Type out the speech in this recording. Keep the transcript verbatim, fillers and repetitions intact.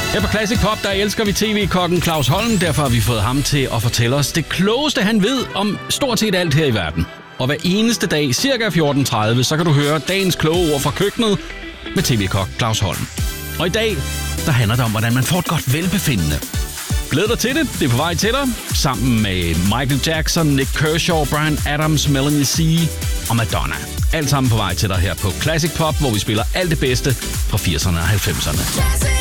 Her på Classic Pop, der elsker vi tv-kokken Claus Holm. Derfor har vi fået ham til at fortælle os det klogeste, han ved om stort set alt her i verden. Og hver eneste dag, cirka fjorten tredive, så kan du høre dagens kloge ord fra køkkenet med tv-kok Claus Holm. Og i dag, der handler det om, hvordan man får et godt velbefindende. Glæd dig til det. Det er på vej til dig. Sammen med Michael Jackson, Nick Kershaw, Bryan Adams, Melanie C og Madonna. Alt sammen på vej til dig her på Classic Pop, hvor vi spiller alt det bedste fra firserne og halvfemserne.